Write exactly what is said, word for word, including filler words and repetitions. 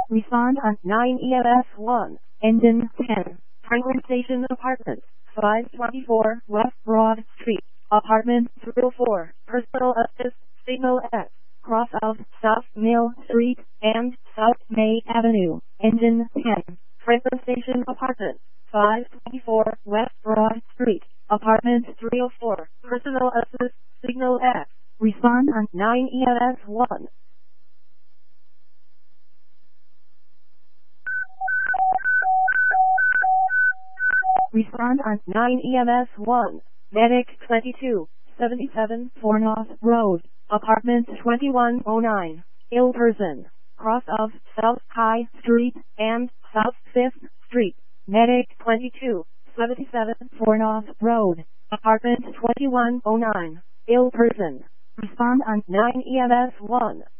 Respond on nine E M S one. Engine ten. Franklin Station Apartment. five twenty-four West Broad Street. Apartment three oh four. Personal assist. Signal X. Cross of South Mill Street and South May Avenue. Engine ten. Franklin Station Apartment. five twenty-four West Broad Street. Apartment three oh four. Personal assist. Signal X. Respond on nine E M S one. Respond on nine E M S one. Medic twenty-two seventy-seven Fornoth Road. Apartment twenty-one oh nine. Ill person. Cross of South High Street and South fifth Street. Medic twenty-two seventy-seven Fornoth Road. Apartment twenty-one oh nine. Ill person. Respond on nine E M S one.